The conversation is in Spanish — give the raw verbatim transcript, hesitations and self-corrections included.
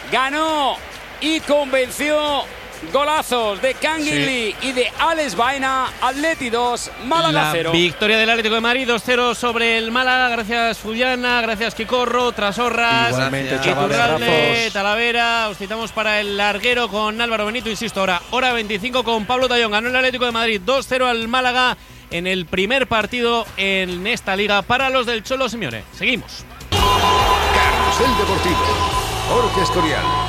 ganó y convenció. Golazos de Canguilí sí. y de Alex Baena. Atleti dos, Málaga cero. La victoria del Atlético de Madrid dos cero sobre el Málaga. Gracias Fullana, gracias Quicorro, Trasorras, Iturralde, Talavera. Os citamos para el larguero con Álvaro Benito. Insisto, ahora hora veinticinco con Pablo Tallón. Ganó el Atlético de Madrid dos cero al Málaga en el primer partido en esta liga para los del Cholo Simeone. Seguimos. Carrusel Deportivo. Jorge Escorial.